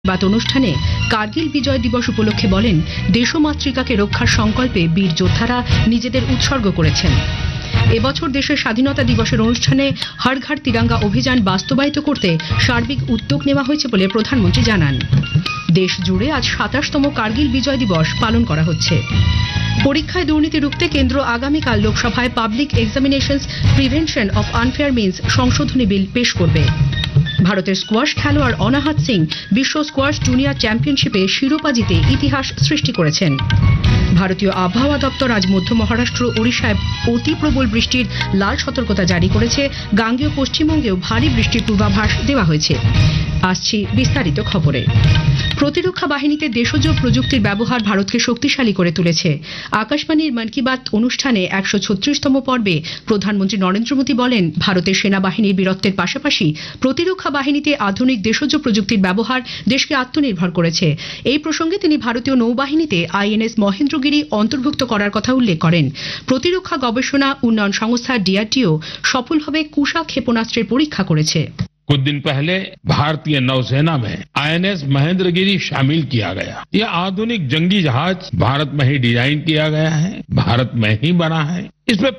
বাত অনুষ্ঠানে কার্গিল বিজয় দিবস উপলক্ষে বলেন, দেশমাতৃকাকে রক্ষার সংকল্পে বীর যোদ্ধারা নিজেদের উৎসর্গ করেছেন। এবছর দেশের স্বাধীনতা দিবসের অনুষ্ঠানে হর ঘর তিরঙ্গা অভিযান বাস্তবায়িত করতে সার্বিক উদ্যোগ নেওয়া হয়েছে বলে প্রধানমন্ত্রী জানান। দেশ জুড়ে আজ ২৭তম কার্গিল বিজয় দিবস পালন করা হচ্ছে। পরীক্ষায় দুর্নীতি রুখতে কেন্দ্র আগামীকাল লোকসভায় public examinations prevention of unfair means সংশোধনী বিল পেশ করবে। ভারতের স্কোয়াশ খেলোয়াড় অনাহাত সিং বিশ্ব স্কোয়াশ জুনিয়র চ্যাম্পিয়নশিপে শিরোপা জিতে ইতিহাস সৃষ্টি করেছেন। ভারতীয় আবহাওয়া দপ্তর আজ মধ্য মহারাষ্ট্র ওড়িশায় অতি প্রবল বৃষ্টির লাল সতর্কতা জারি করেছে। গাঙ্গেয় পশ্চিমবঙ্গেও ভারী বৃষ্টির পূর্বাভাস দেওয়া হয়েছে। আসছি বিস্তারিত খবরে। প্রতিরক্ষা বাহিনীতে দেশজ প্রযুক্তির ব্যবহার ভারতকে শক্তিশালী করে তুলেছে। আকাশবাণীর মন কি বাত অনুষ্ঠানে ১৩৬তম পর্বে প্রধানমন্ত্রী নরেন্দ্র মোদী বলেন, ভারতের সেনাবাহিনীর বীরত্বের পাশাপাশি প্রতিরক্ষা বাহিনীতে আধুনিক দেশজ প্রযুক্তির ব্যবহার দেশকে আত্মনির্ভর করেছে। এই প্রসঙ্গে তিনি ভারতীয় নৌবাহিনীতে আইএনএস মহেন্দ্রগিরি অন্তর্ভুক্ত করার কথা উল্লেখ করেন। প্রতিরক্ষা গবেষণা উন্নয়ন সংস্থা ডিআরডিও সফলভাবে কুশা ক্ষেপণাস্ত্রের পরীক্ষা করেছে। कुछ दिन पहले भारतीय नौसेना में आईएनएस महेंद्रगिरी शामिल किया गया। यह आधुनिक जंगी जहाज भारत में ही डिजाइन किया गया है, भारत में ही बना है। इसमें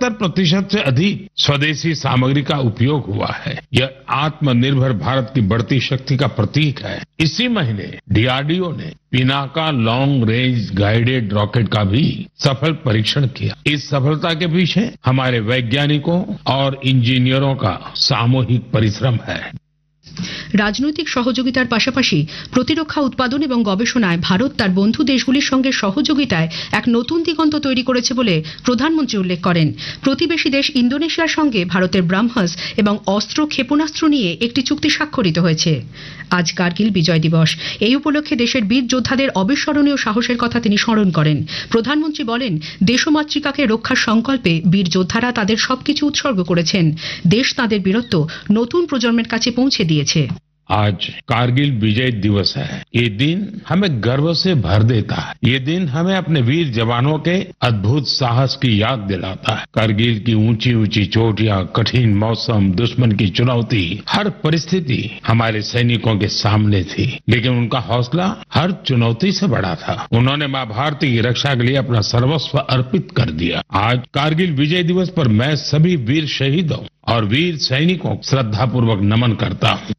75% से अधिक स्वदेशी सामग्री का उपयोग हुआ है। यह आत्मनिर्भर भारत की बढ़ती शक्ति का प्रतीक है। इसी महीने डीआरडीओ ने Pinaka long range guided rocket का भी सफल परीक्षण किया। इस सफलता के पीछे हमारे वैज्ञानिकों और इंजीनियरों का सामूहिक परिश्रम है। রাজনৈতিক সহযোগিতার পাশাপাশি প্রতিরক্ষা উৎপাদন এবং গবেষণায় ভারত তার বন্ধু দেশগুলির সঙ্গে সহযোগিতায় এক নতুন দিগন্ত তৈরি করেছে বলে প্রধানমন্ত্রী উল্লেখ করেন। প্রতিবেশী দেশ ইন্দোনেশিয়ার সঙ্গে ভারতের ব্রাহ্মস এবং অস্ত্র ক্ষেপণাস্ত্র নিয়ে একটি চুক্তি স্বাক্ষরিত হয়েছে। আজ কার্গিল বিজয় দিবস। এই উপলক্ষে দেশের বীর যোদ্ধাদের অবিস্মরণীয় সাহসের কথা তিনি স্মরণ করেন। প্রধানমন্ত্রী বলেন, দেশমাতৃকাকে রক্ষার সংকল্পে বীর যোদ্ধারা তাদের সবকিছু উৎসর্গ করেছেন। দেশ তাদের বীরত্ব নতুন প্রজন্মের কাছে পৌঁছে দিয়েছে। आज कारगिल विजय दिवस है। ये दिन हमें गर्व से भर देता है। ये दिन हमें अपने वीर जवानों के अद्भुत साहस की याद दिलाता है। कारगिल की ऊंची ऊंची चोटियां, कठिन मौसम, दुश्मन की चुनौती, हर परिस्थिति हमारे सैनिकों के सामने थी, लेकिन उनका हौसला हर चुनौती से बड़ा था। उन्होंने मां भारती की रक्षा के लिए अपना सर्वस्व अर्पित कर दिया। आज कारगिल विजय दिवस पर मैं सभी वीर शहीदों और वीर सैनिकों को श्रद्धापूर्वक नमन करता हूँ।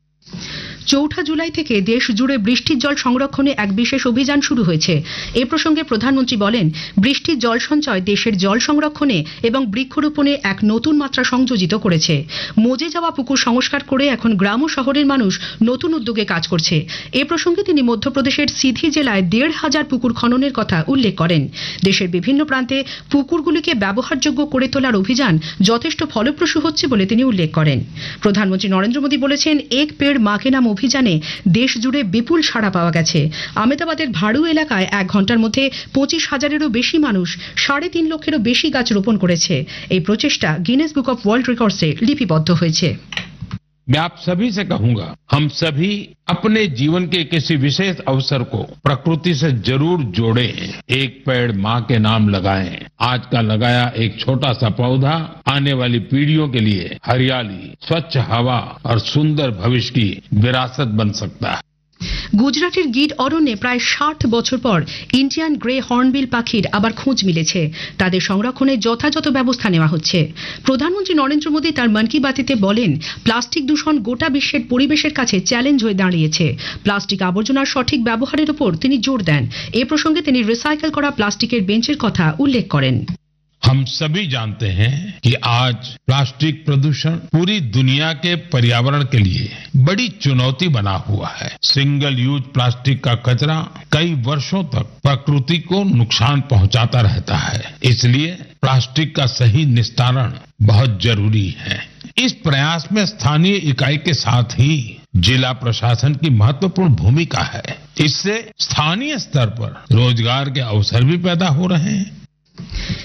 ৪ জুলাই থেকে দেশ জুড়ে বৃষ্টির জল সংরক্ষণে এক বিশেষ অভিযান শুরু হয়েছে। এ প্রসঙ্গে প্রধানমন্ত্রী বলেন, বৃষ্টির জল সঞ্চয় দেশের জল সংরক্ষণে এবং বৃক্ষরোপণে এক নতুন মাত্রা সংযোজিত করেছে। মজে যাওয়া পুকুর সংস্কার করে এখন গ্রাম ও শহরের মানুষ নতুন উদ্যোগে কাজ করছে। এ প্রসঙ্গে তিনি মধ্যপ্রদেশের সিধি জেলায় ১৫০০ পুকুর খননের কথা উল্লেখ করেন। দেশের বিভিন্ন প্রান্তে পুকুরগুলিকে ব্যবহারযোগ্য করে তোলার অভিযান যথেষ্ট ফলপ্রসূ হচ্ছে বলে তিনি উল্লেখ করেন। প্রধানমন্ত্রী নরেন্দ্র মোদী বলেছেন, এক পেড় মা কে নাম অভিযানে দেশ জুড়ে বিপুল সাড়া পাওয়া গেছে। আহমেদাবাদের ভাড়ু এলাকায় ১ ঘন্টার মধ্যে ২৫,০০০-এরও বেশি মানুষ ৩.৫ লক্ষেরও বেশি গাছ রোপণ করেছে। এই প্রচেষ্টা গিনেস বুক অফ ওয়ার্ল্ড রেকর্ডসে লিপিবদ্ধ হয়েছে। मैं आप सभी से कहूंगा, हम सभी अपने जीवन के किसी विशेष अवसर को प्रकृति से जरूर जोड़ें। एक पेड़ माँ के नाम लगाएं। आज का लगाया एक छोटा सा पौधा आने वाली पीढ़ियों के लिए हरियाली, स्वच्छ हवा और सुंदर भविष्य की विरासत बन सकता है। গুজরাটের গির অরণ্যে প্রায় ৬০ বছর পর ইন্ডিয়ান গ্রে হর্নবিল পাখির আবার খোঁজ মিলেছে। তাদের সংরক্ষণে যথাযথ ব্যবস্থা নেওয়া হচ্ছে। প্রধানমন্ত্রী নরেন্দ্র মোদী তার মন কি বাতে বলেন, প্লাস্টিক দূষণ গোটা বিশ্বের পরিবেশের কাছে চ্যালেঞ্জ হয়ে দাঁড়িয়েছে। প্লাস্টিক আবর্জনার সঠিক ব্যবহারের উপর তিনি জোর দেন। এ প্রসঙ্গে তিনি রিসাইকেল করা প্লাস্টিকের বেঞ্চের কথা উল্লেখ করেন। हम सभी जानते हैं कि आज प्लास्टिक प्रदूषण पूरी दुनिया के पर्यावरण के लिए बड़ी चुनौती बना हुआ है। सिंगल यूज प्लास्टिक का कचरा कई वर्षों तक प्रकृति को नुकसान पहुंचाता रहता है। इसलिए प्लास्टिक का सही निस्तारण बहुत जरूरी है। इस प्रयास में स्थानीय इकाई के साथ ही जिला प्रशासन की महत्वपूर्ण भूमिका है। इससे स्थानीय स्तर पर रोजगार के अवसर भी पैदा हो रहे हैं।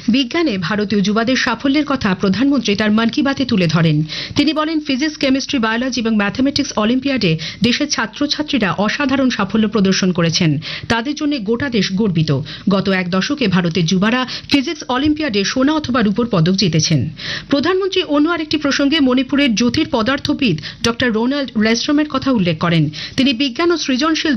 বিজ্ঞানে ভারতীয় যুবাদের সাফল্যের কথা প্রধানমন্ত্রী তার মন কি বাতে তুলে ধরেন। তিনি বলেন, ফিজিক্স, কেমিস্ট্রি, বায়োলজি এবং ম্যাথামেটিক্স অলিম্পিয়াডে দেশের ছাত্রছাত্রীরা অসাধারণ সাফল্য প্রদর্শন করেছেন। তাদের জন্য গোটা দেশ গর্বিত। গত এক দশকে ভারতের যুবারা ফিজিক্স অলিম্পিয়াডে সোনা অথবা রূপোর পদক জিতেছেন। প্রধানমন্ত্রী অন্য আরেকটি প্রসঙ্গে মণিপুরের জ্যোতির্পদার্থবিদ ডক্টর রোনাল্ড রেস্ট্রমের কথা উল্লেখ করেন। তিনি বিজ্ঞান ও সৃজনশীল